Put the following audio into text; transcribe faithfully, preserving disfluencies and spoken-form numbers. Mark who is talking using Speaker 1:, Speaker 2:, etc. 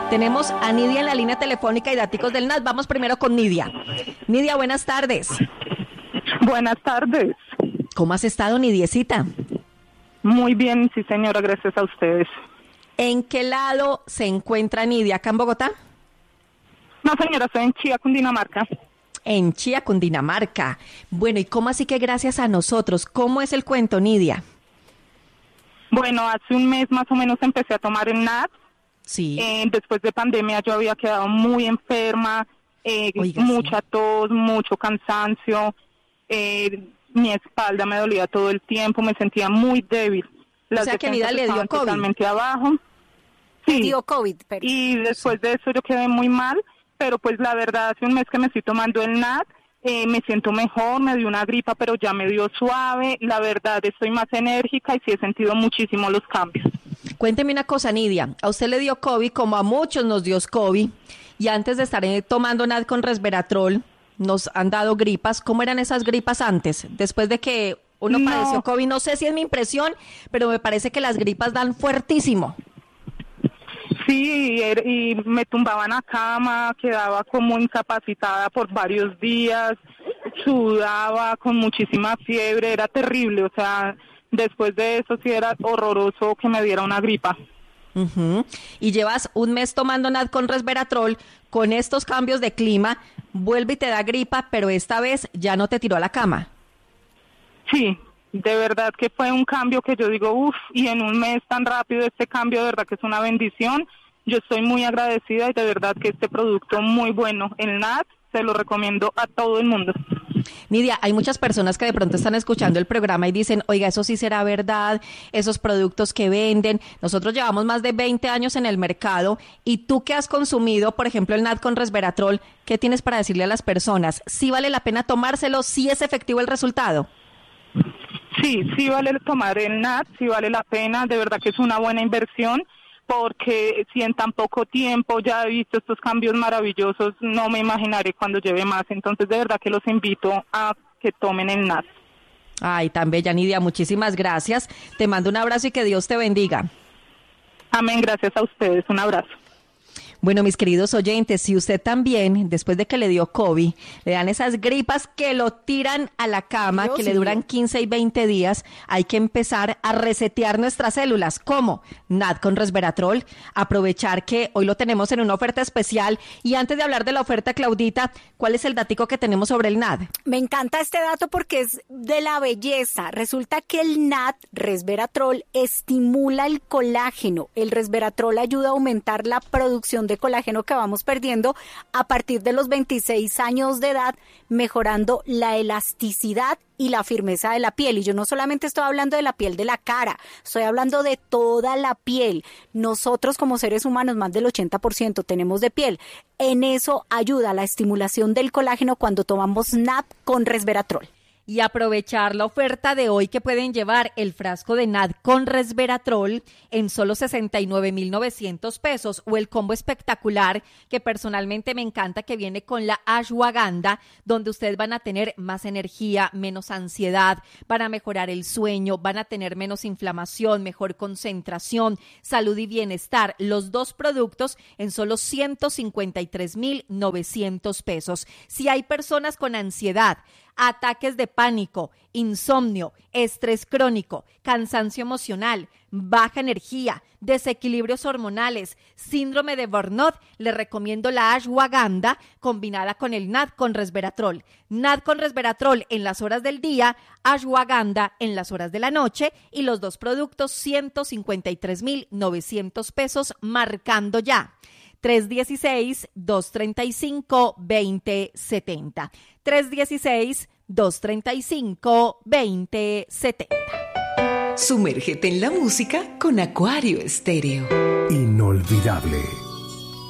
Speaker 1: Tenemos a Nidia en la línea telefónica y daticos del N A D. Vamos primero con Nidia. Nidia, buenas tardes.
Speaker 2: Buenas tardes.
Speaker 1: ¿Cómo has estado, Nidiecita?
Speaker 2: Muy bien, sí señora, gracias a ustedes.
Speaker 1: ¿En qué lado se encuentra Nidia? ¿Acá en Bogotá?
Speaker 2: No señora, estoy en Chía, Cundinamarca.
Speaker 1: En Chía, Cundinamarca. Bueno, ¿y cómo así que gracias a nosotros? ¿Cómo es el cuento, Nidia?
Speaker 2: Bueno, hace un mes más o menos empecé a tomar el N A D.
Speaker 1: Sí.
Speaker 2: Eh, después de pandemia yo había quedado muy enferma, eh,
Speaker 1: Oiga,
Speaker 2: mucha
Speaker 1: sí.
Speaker 2: tos, mucho cansancio, eh, mi espalda me dolía todo el tiempo, me sentía muy débil.
Speaker 1: O sea que Nidia le dio
Speaker 2: estaban
Speaker 1: COVID.
Speaker 2: Totalmente abajo. Sí.
Speaker 3: Dio COVID. Pero...
Speaker 2: Y después de eso yo quedé muy mal, pero pues la verdad hace un mes que me estoy tomando el N A D. Eh, me siento mejor, me dio una gripa, pero ya me dio suave. La verdad, estoy más enérgica y sí he sentido muchísimo los cambios.
Speaker 1: Cuénteme una cosa, Nidia. A usted le dio COVID, como a muchos nos dio COVID, y antes de estar eh, tomando N A D con resveratrol, nos han dado gripas. ¿Cómo eran esas gripas antes? Después de que uno
Speaker 2: No.
Speaker 1: padeció COVID, no sé si es mi impresión, pero me parece que las gripas dan fuertísimo.
Speaker 2: Sí, er- y me tumbaban a cama, quedaba como incapacitada por varios días, sudaba con muchísima fiebre, era terrible, o sea, después de eso sí era horroroso que me diera una gripa.
Speaker 1: Uh-huh. Y llevas un mes tomando N A D con resveratrol, con estos cambios de clima, vuelve y te da gripa, pero esta vez ya no te tiró a la cama.
Speaker 2: Sí, de verdad que fue un cambio que yo digo, uff, y en un mes tan rápido este cambio, de verdad que es una bendición. Yo estoy muy agradecida y de verdad que este producto muy bueno, el N A D, se lo recomiendo a todo el mundo.
Speaker 1: Nidia, hay muchas personas que de pronto están escuchando el programa y dicen, oiga, eso sí será verdad, esos productos que venden. Nosotros llevamos más de veinte años en el mercado y tú que has consumido, por ejemplo, el N A D con resveratrol, ¿qué tienes para decirle a las personas? ¿Sí vale la pena tomárselo? ¿Sí es efectivo el resultado?
Speaker 2: Sí, sí vale tomar el N A D, sí vale la pena, de verdad que es una buena inversión, porque si en tan poco tiempo ya he visto estos cambios maravillosos, no me imaginaré cuando lleve más. Entonces, de verdad que los invito a que tomen el N A D.
Speaker 1: Ay, tan bella, Nidia, muchísimas gracias. Te mando un abrazo y que Dios te bendiga.
Speaker 2: Amén, gracias a ustedes, un abrazo.
Speaker 1: Bueno, mis queridos oyentes, si usted también, después de que le dio COVID, le dan esas gripas que lo tiran a la cama,
Speaker 3: Dios
Speaker 1: que le
Speaker 3: mío.
Speaker 1: duran quince y veinte días, hay que empezar a resetear nuestras células. ¿Cómo? N A D con resveratrol. Aprovechar que hoy lo tenemos en una oferta especial. Y antes de hablar de la oferta, Claudita, ¿cuál es el datico que tenemos sobre el N A D?
Speaker 3: Me encanta este dato porque es de la belleza. Resulta que el N A D, resveratrol, estimula el colágeno. El resveratrol ayuda a aumentar la producción de colágeno que vamos perdiendo a partir de los veintiséis años de edad, mejorando la elasticidad y la firmeza de la piel. Y yo no solamente estoy hablando de la piel de la cara, estoy hablando de toda la piel. Nosotros como seres humanos, más del ochenta por ciento tenemos de piel. En eso ayuda la estimulación del colágeno cuando tomamos N A D con resveratrol.
Speaker 1: Y aprovechar la oferta de hoy que pueden llevar el frasco de N A D con resveratrol en solo sesenta y nueve mil novecientos pesos o el combo espectacular que personalmente me encanta, que viene con la ashwagandha, donde ustedes van a tener más energía, menos ansiedad, van a mejorar el sueño, van a tener menos inflamación, mejor concentración, salud y bienestar. Los dos productos en solo ciento cincuenta y tres mil novecientos pesos. Si hay personas con ansiedad, ataques de pánico, insomnio, estrés crónico, cansancio emocional, baja energía, desequilibrios hormonales, síndrome de burnout, les recomiendo la ashwagandha combinada con el N A D con resveratrol. N A D con resveratrol en las horas del día, ashwagandha en las horas de la noche, y los dos productos ciento cincuenta y tres mil novecientos pesos, marcando ya tres uno seis, dos tres cinco, dos cero siete cero. tres uno seis, dos tres cinco, dos cero siete cero.
Speaker 4: Sumérgete en la música con Acuario Estéreo.
Speaker 5: Inolvidable.